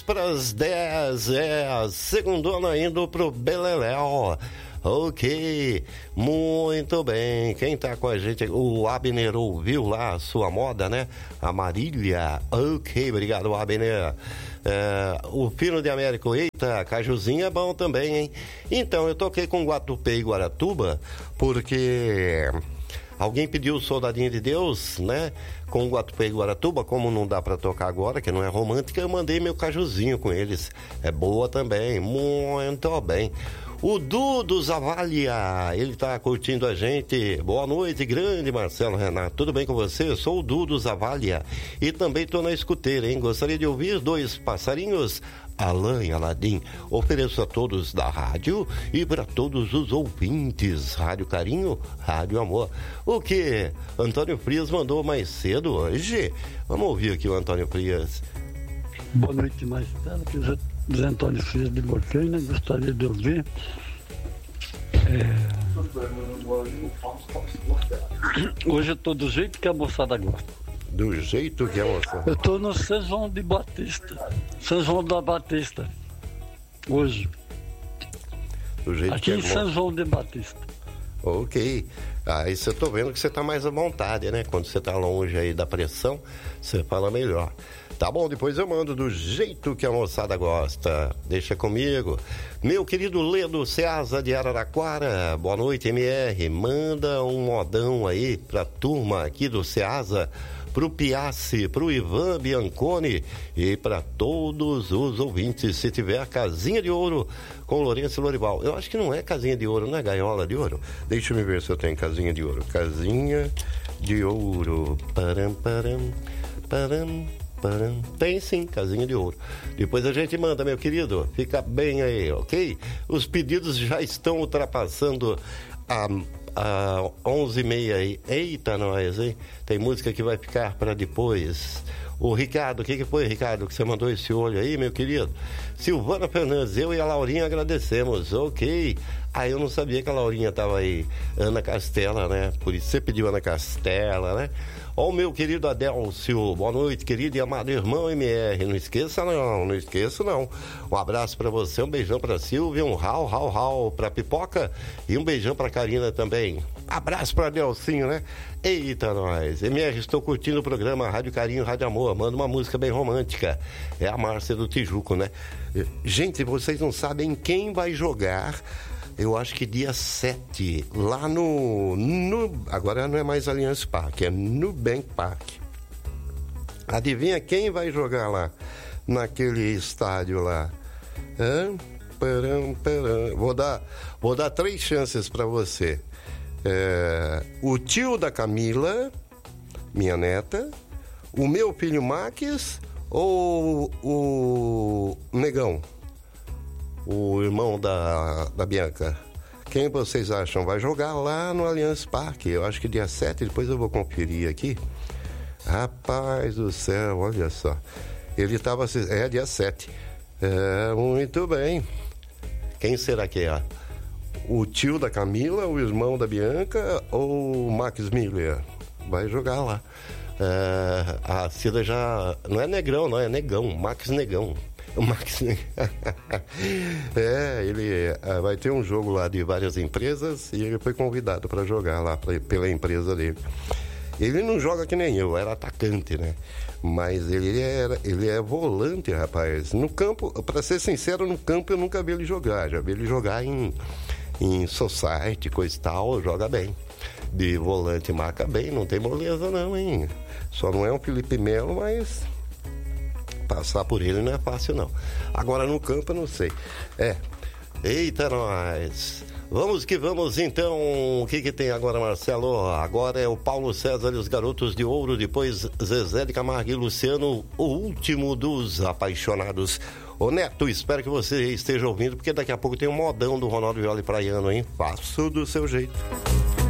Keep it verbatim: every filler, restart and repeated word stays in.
Para as dez, é a segundona indo pro Beleléu. Ok, muito bem. Quem tá com a gente? O Abner ouviu lá a sua moda, né? A Marília. Ok, obrigado, Abner. É, o Pino de Américo, eita, cajuzinho é bom também, hein? Então, eu toquei com Guatupê e Guaratuba porque alguém pediu o Soldadinho de Deus, né? Com Guatupê e Guaratuba, como não dá pra tocar agora, que não é romântica, eu mandei meu cajuzinho com eles. É boa também, muito bem. O Dudu Zavalia, ele tá curtindo a gente. Boa noite, grande Marcelo Renato. Tudo bem com você? Eu sou o Dudu Zavalia e também tô na escuteira, hein? Gostaria de ouvir dois passarinhos, Alain e Aladim. Ofereço a todos da rádio e para todos os ouvintes. Rádio Carinho, Rádio Amor. O que Antônio Frias mandou mais cedo hoje? Vamos ouvir aqui o Antônio Frias. Boa noite, Marcelo. Aqui é José Antônio Frias de Bocaina. Gostaria de ouvir. É... Hoje eu tô do jeito que a moçada gosta. Do jeito que a moçada. Eu tô no São João de Batista. São João da Batista. Hoje. Do jeito Aqui que em São João de Batista. Ok. Aí você tô vendo que você tá mais à vontade, né? Quando você tá longe aí da pressão, você fala melhor. Tá bom, depois eu mando do jeito que a moçada gosta. Deixa comigo. Meu querido Ledo Ceasa de Araraquara, boa noite, M R. Manda um modão aí pra turma aqui do Ceasa, pro Piassi, pro Ivan Bianconi e para todos os ouvintes. Se tiver casinha de ouro com Lourenço Lorival. Eu acho que não é casinha de ouro, não é gaiola de ouro. Deixa eu ver se eu tenho casinha de ouro. Casinha de ouro. Param, param, param. Tem sim, casinha de ouro. Depois a gente manda, meu querido. Fica bem aí, ok? Os pedidos já estão ultrapassando a, a onze e meia aí. Eita, nós, hein? Tem música que vai ficar para depois. O Ricardo, o que, que foi, Ricardo, que você mandou esse olho aí, meu querido? Silvana Fernandes, eu e a Laurinha agradecemos, ok. Ah, eu não sabia que a Laurinha estava aí. Ana Castela, né? Por isso você pediu Ana Castela, né? Ó, o meu querido Adélcio, boa noite, querido e amado irmão M R. Não esqueça não, não esqueço não. Um abraço pra você, um beijão pra Silvia, um rau, rau, rau pra Pipoca e um beijão pra Karina também. Abraço pra Adelcinho, né? Eita, nós. M R, estou curtindo o programa Rádio Carinho, Rádio Amor. Manda uma música bem romântica. É a Márcia do Tijuco, né? Gente, vocês não sabem quem vai jogar. Eu acho que dia sete, lá no, no... Agora não é mais Allianz Parque, é Nubank Park. Adivinha quem vai jogar lá, naquele estádio lá? Hã? Param, param. Vou dar, vou dar três chances para você. É, o tio da Camila, minha neta, o meu filho Max ou o Negão? O irmão da, da Bianca. Quem vocês acham? Vai jogar lá no Allianz Parque. Eu acho que dia sete, depois eu vou conferir aqui. Rapaz do céu, olha só. Ele estava... É, dia sete. É, muito bem. Quem será que é? O tio da Camila, o irmão da Bianca ou o Max Miller? Vai jogar lá. É, a Cida já... Não é Negrão, não, é Negão. Max Negão. O Max é, ele uh, vai ter um jogo lá de várias empresas e ele foi convidado para jogar lá pra, pela empresa dele. Ele não joga que nem eu, era atacante, né? Mas ele, era, ele é volante, rapaz. No campo, para ser sincero, no campo eu nunca vi ele jogar. Já vi ele jogar em, em society, coisa e tal, joga bem. De volante marca bem, não tem moleza não, hein? Só não é um Felipe Melo, mas... passar por ele não é fácil não. Agora no campo eu não sei. É. Eita nós. Vamos que vamos então. O que que tem agora, Marcelo? Agora é o Paulo César e os Garotos de Ouro, depois Zezé de Camargo e Luciano, o último dos apaixonados. Ô Neto, espero que você esteja ouvindo, porque daqui a pouco tem um modão do Ronaldo Viola e Praiano, hein? Faço do seu jeito.